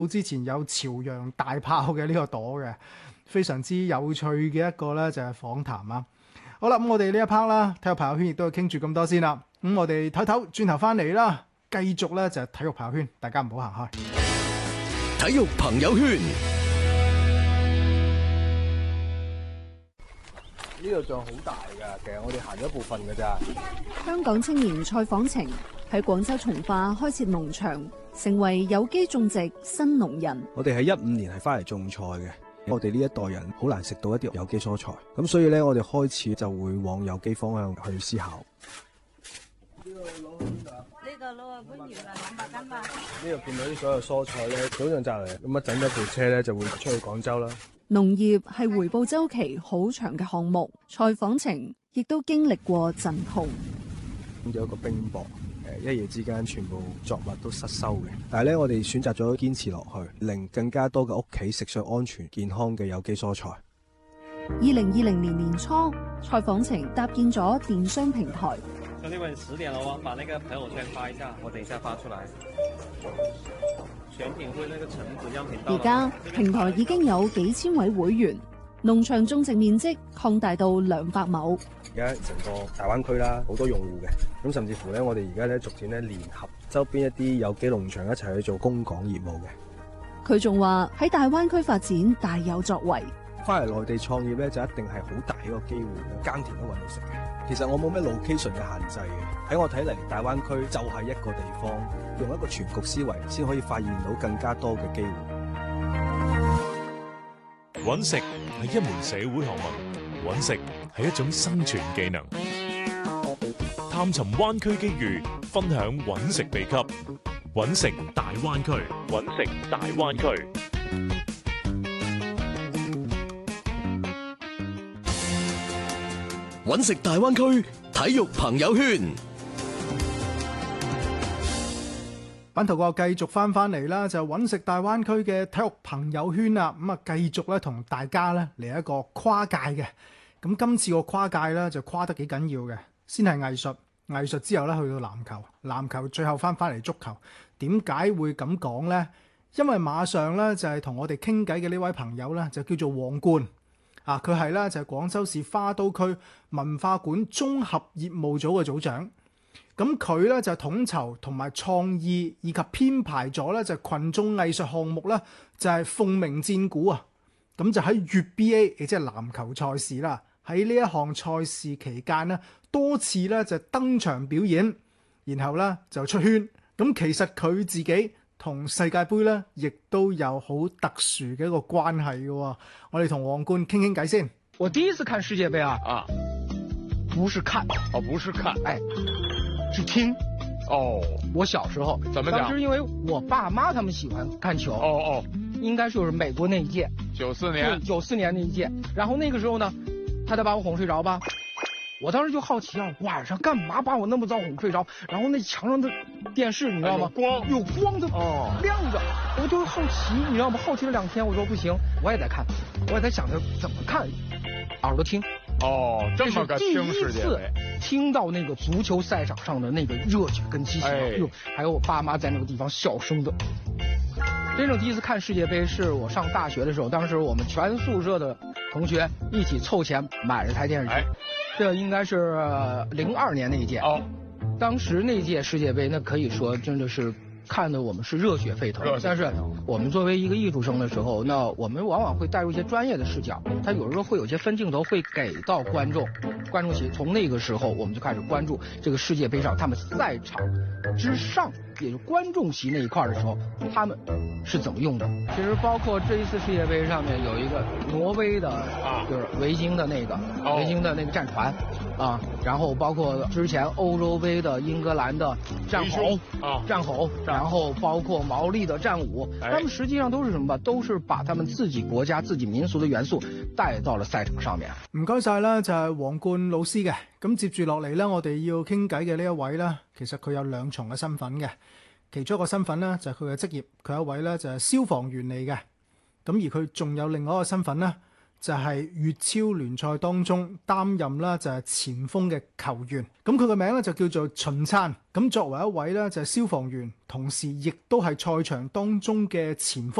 之前有朝陽大炮嘅呢個朵嘅，非常之有趣嘅一個咧就係訪談啊。好啦，咁我哋呢一 part 啦，體育朋友圈亦都係傾住咁多先啦。咁我哋唞，轉頭翻嚟啦，繼續咧就係體育朋友圈，大家唔好行開。 體育朋友圈， 呢個像好大㗎，其實我哋行咗一部分㗎咋。 香港青年蔡訪程喺廣州從化開設農場，成為有機種植新農人。 我哋喺15年係翻嚟種菜嘅，我哋呢一代人好難食到一啲有機蔬菜，咁所以咧我哋開始就會往有機方向去思考。 呢個攞啊搬完啦，200斤吧。 呢度見到啲所有蔬菜咧，早上摘嚟，咁一整咗部車咧就會出去廣州啦。 農業係回報週期好長嘅項目，蔡訪程亦都經歷過陣痛。 有一個冰雹，一夜之間全部作物都失收嘅。但係咧，我哋選擇咗堅持落去，令更加多嘅屋企食上安全健康嘅有機蔬菜。 2020年年初，蔡訪程搭建咗電商平台。 兄弟們，10點了哦，把那個朋友圈發一下，我等一下發出來。選品會那個橙子樣品到。 而家平台已經有幾千位會員，農場種植面積擴大到200畝。 而家成個大灣區啦，好多用戶嘅，咁甚至乎咧，我哋而家咧逐漸咧聯合周邊一啲有機農場一齊去做供港業務嘅。 佢仲話喺大灣區發展大有作為。 翻嚟內地創業咧，就一定係好大一個機會嘅，耕田都搵到食嘅。其實我冇咩 location 嘅限制嘅，喺我睇嚟，大灣區就係一個地方，用一個全局思維，先可以發現到更加多嘅機會。 搵食係一門社會學問，搵食係一種生存技能。探尋灣區機遇，分享搵食秘笈。搵食大灣區，搵食大灣區。 搵食大灣區體育朋友圈。 版頭個繼續翻嚟啦，就搵食大灣區嘅體育朋友圈啦。咁啊，繼續咧同大家咧嚟一個跨界嘅。咁今次個跨界咧就跨得幾緊要嘅，先係藝術，藝術之後咧去到籃球，籃球最後翻嚟足球。點解會咁講呢？因為馬上咧就係同我哋傾偈嘅呢位朋友咧就叫做王冠。啊！佢係咧就係廣州市花都區文化館綜合業務組嘅組長。咁佢咧就統籌同埋創意以及編排咗咧就群眾藝術項目咧就係鳳鳴戰鼓啊！咁就喺粵 BA 亦即係籃球賽事啦。喺呢一項賽事期間呢，多次咧就登場表演，然後咧就出圈。咁其實佢自己同世界盃咧，亦都有好特殊嘅一個關係嘅。我哋同王冠傾傾偈先。 我第一次看世界盃啊，不是看， 不是看， 是聽。我小時候怎麼講？ 當時因為我爸媽他們喜歡看球。應該就是美國那一屆，94年，94年那一屆。然後那個時候呢，他得把我哄睡着吧。我當時就好奇啊，晚上幹嘛把我那麼早哄睡着？然後那牆上的電視你知道嗎？有光的亮着，我就好奇，你知道嗎？好奇了2天，我說不行，我也得看，我也在想着怎麼看，耳朵聽。 這麼個聽世界盃， 聽到那個足球賽場上的那個熱血跟激情，還有我爸媽在那個地方笑聲的。真正第一次看世界盃是我上大學的時候，當時我們全宿舍的同學一起湊錢買了台電視機。這應該是02年那一屆。當時那屆世界盃，那可以說真的是看得我們是熱血沸騰。但是我們作為一個藝術生的時候，那我們往往會帶入一些專業的視角，他有時候會有些分鏡頭會給到觀眾席。從那個時候我們就開始關注這個世界盃上他們賽場之上，也就是觀眾席那一塊的時候，他們是怎麼用的。其實包括這一次世界盃上面有一個挪威的就是維京的那個戰船啊，然後包括之前歐洲盃的英格蘭的戰吼，然後包括毛利的戰舞，他們實際上都是什麼吧？都是把他們自己國家自己民俗的元素帶到了賽場上面。 唔該晒啦，就係王冠老師嘅。咁接住落嚟咧，我哋要傾偈嘅呢一位咧，其實佢有2重嘅身份嘅。其中一個身份咧就係佢嘅職業，佢一位咧就係消防員嚟嘅。咁而佢仲有另外一個身份咧， 就係粵超聯賽當中擔任啦就係前鋒嘅球員。咁佢個名咧就叫做秦燦。咁作為一位咧就係消防員，同時亦都係賽場當中嘅前鋒。